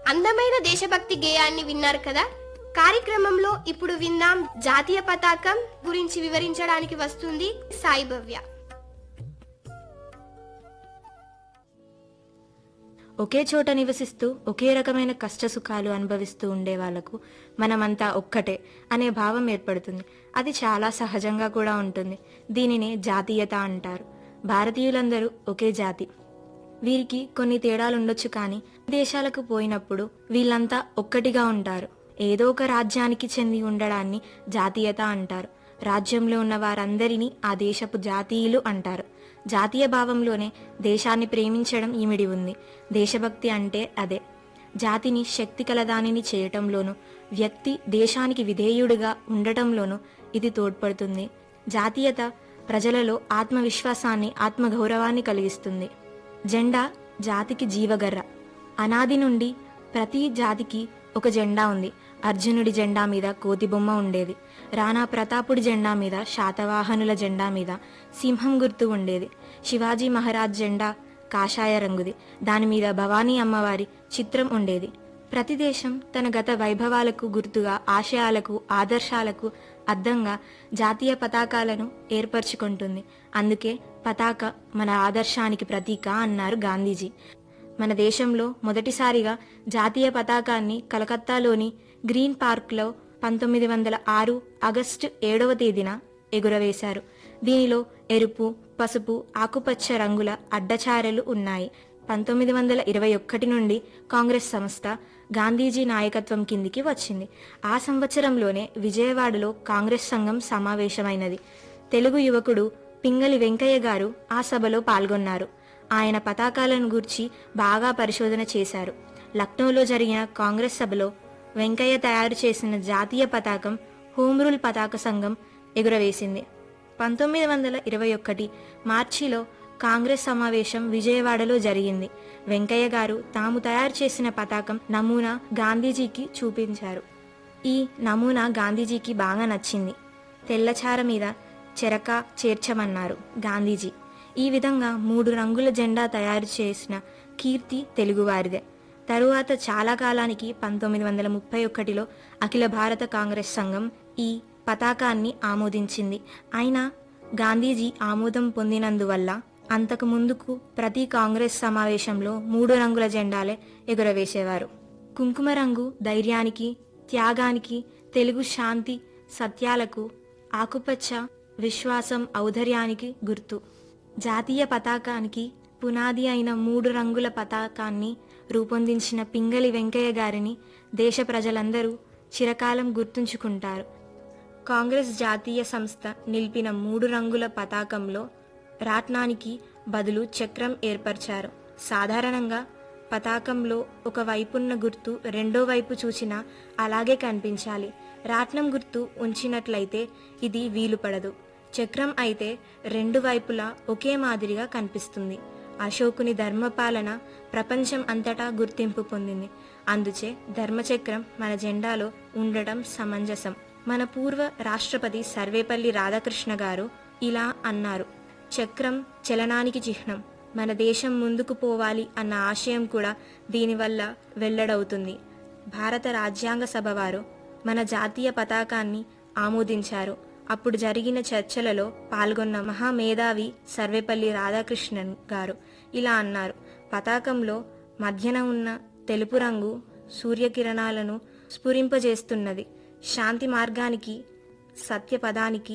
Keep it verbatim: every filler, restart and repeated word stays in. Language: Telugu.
అందమైన దేశభక్తి గేయాన్ని విన్నారు కదా. కార్యక్రమంలో ఇప్పుడు విందాం జాతీయ పతాకం గురించి వివరించడానికి వస్తుంది సాయి భవ్య. ఒకే చోట నివసిస్తూ ఒకే రకమైన కష్ట సుఖాలు అనుభవిస్తూ ఉండే వాళ్లకు మనమంతా ఒక్కటే అనే భావం ఏర్పడుతుంది. అది చాలా సహజంగా కూడా ఉంటుంది. దీనినే జాతీయత అంటారు. భారతీయులందరూ ఒకే జాతి. వీరికి కొన్ని తేడాలుండొచ్చు, కానీ దేశాలకు పోయినప్పుడు వీళ్ళంతా ఒక్కటిగా ఉంటారు. ఏదో ఒక రాజ్యానికి చెంది ఉండడాన్ని జాతీయత అంటారు. రాజ్యంలో ఉన్న వారందరినీ ఆ దేశపు జాతీయులు అంటారు. జాతీయ భావంలోనే దేశాన్ని ప్రేమించడం ఇమిడి ఉంది. దేశభక్తి అంటే అదే. జాతిని శక్తి కలదానిని చేయటంలోనూ, వ్యక్తి దేశానికి విధేయుడిగా ఉండటంలోనూ ఇది తోడ్పడుతుంది. జాతీయత ప్రజలలో ఆత్మవిశ్వాసాన్ని, ఆత్మగౌరవాన్ని కలిగిస్తుంది. జెండా జాతికి జీవగర్ర. అనాది నుండి ప్రతి జాతికి ఒక జెండా ఉంది. అర్జునుడి జెండా మీద కోతి బొమ్మ ఉండేది. రాణా ప్రతాపుడి జెండా మీద, శాతవాహనుల జెండా మీద సింహం గుర్తు ఉండేది. శివాజీ మహారాజ్ జెండా కాషాయ రంగుది. దాని మీద భవానీ అమ్మవారి చిత్రం ఉండేది. ప్రతి దేశం తన గత వైభవాలకు గుర్తుగా, ఆశయాలకు, ఆదర్శాలకు అద్దంగా జాతీయ పతాకాలను ఏర్పరచుకుంటుంది. అందుకే పతాక మన ఆదర్శానికి ప్రతీక అన్నారు గాంధీజీ. మన దేశంలో మొదటిసారిగా జాతీయ పతాకాన్ని కలకత్తాలోని గ్రీన్ పార్క్లో పంతొమ్మిది వందల ఆరు ఆగస్టు ఏడవ తేదీన ఎగురవేశారు. దీనిలో ఎరుపు, పసుపు, ఆకుపచ్చ రంగుల అడ్డచారలు ఉన్నాయి. పంతొమ్మిది వందల ఇరవై ఒకటి నుండి కాంగ్రెస్ సంస్థ గాంధీజీ నాయకత్వం కిందికి వచ్చింది. ఆ సంవత్సరంలోనే విజయవాడలో కాంగ్రెస్ సంఘం సమావేశమైనది. తెలుగు యువకుడు పింగళి వెంకయ్య గారు ఆ సభలో పాల్గొన్నారు. ఆయన పతాకాలను గూర్చి బాగా పరిశోధన చేశారు. లక్నోలో జరిగిన కాంగ్రెస్ సభలో వెంకయ్య తయారు చేసిన జాతీయ పతాకం హోమ్ రూల్ పతాక సంఘం ఎగురవేసింది. పంతొమ్మిది వందల ఇరవై ఒకటి మార్చిలో కాంగ్రెస్ సమావేశం విజయవాడలో జరిగింది. వెంకయ్య గారు తాము తయారు చేసిన పతాకం నమూనా గాంధీజీకి చూపించారు. ఈ నమూనా గాంధీజీకి బాగా నచ్చింది. తెల్లచార మీద చెరక చేర్చమన్నారు గాంధీజీ. ఈ విధంగా మూడు రంగుల జెండా తయారు చేసిన కీర్తి తెలుగువారిదే. తరువాత చాలా కాలానికి పంతొమ్మిది వందల ముప్పై ఒకటిలో అఖిల భారత కాంగ్రెస్ సంఘం ఈ పతాకాన్ని ఆమోదించింది. అయినా గాంధీజీ ఆమోదం పొందినందువల్ల అంతకు ముందుకు ప్రతి కాంగ్రెస్ సమావేశంలో మూడు రంగుల జెండాలే ఎగురవేసేవారు. కుంకుమ రంగు ధైర్యానికి, త్యాగానికి, తెలుగు శాంతి సత్యాలకు, ఆకుపచ్చ విశ్వాసం, ఔదార్యానికి గుర్తు. జాతీయ పతాకానికి పునాది అయిన మూడు రంగుల పతాకాన్ని రూపొందించిన పింగళి వెంకయ్య గారిని దేశ ప్రజలందరూ చిరకాలం గుర్తుంచుకుంటారు. కాంగ్రెస్ జాతీయ సంస్థ నిలిపిన మూడు రంగుల పతాకంలో రాట్నానికి బదులు చక్రం ఏర్పరిచారు. సాధారణంగా పతాకంలో ఒక వైపున్న గుర్తు రెండో వైపు చూసినా అలాగే కనిపించాలి. రాట్నం గుర్తు ఉంచినట్లయితే ఇది వీలుపడదు. చక్రం అయితే రెండు వైపులా ఒకే మాదిరిగా కనిపిస్తుంది. అశోకుని ధర్మపాలన ప్రపంచం అంతటా గుర్తింపు పొందింది. అందుచే ధర్మచక్రం మన జెండాలో ఉండటం సమంజసం. మన పూర్వ రాష్ట్రపతి సర్వేపల్లి రాధాకృష్ణ గారు ఇలా అన్నారు: చక్రం చలనానికి చిహ్నం. మన దేశం ముందుకు పోవాలి అన్న ఆశయం కూడా దీనివల్ల వెల్లడవుతుంది. భారత రాజ్యాంగ సభ వారు మన జాతీయ పతాకాన్ని ఆమోదించారు. అప్పుడు జరిగిన చర్చలలో పాల్గొన్న మహామేధావి సర్వేపల్లి రాధాకృష్ణన్ గారు ఇలా అన్నారు: పతాకంలో మధ్యన ఉన్న తెలుపు రంగు సూర్యకిరణాలను స్ఫురింపజేస్తున్నది. శాంతి మార్గానికి, సత్య పదానికి